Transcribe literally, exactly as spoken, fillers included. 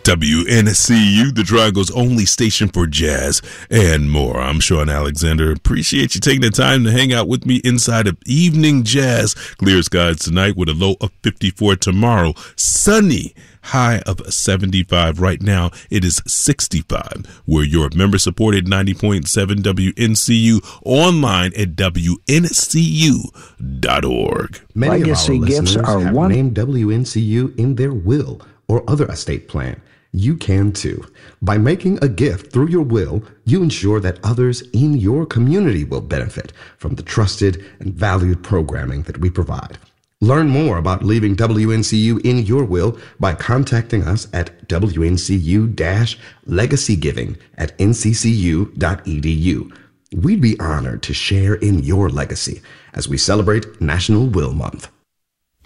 W N C U, the Triangle's only station for jazz and more. I'm Sean Alexander. Appreciate you taking the time to hang out with me inside of Evening Jazz. Clear skies tonight with a low of fifty-four. Tomorrow, sunny, high of seventy-five. Right now, it is sixty-five. We're your member-supported ninety point seven W N C U, online at W N C U dot org. Many Legacy of our gifts are have one- named W N C U in their will or other estate plan. You can too. By making a gift through your will, you ensure that others in your community will benefit from the trusted and valued programming that we provide. Learn more about leaving W N C U in your will by contacting us at W N C U-legacy giving at N C C U dot E D U. We'd be honored to share in your legacy as we celebrate National Will Month.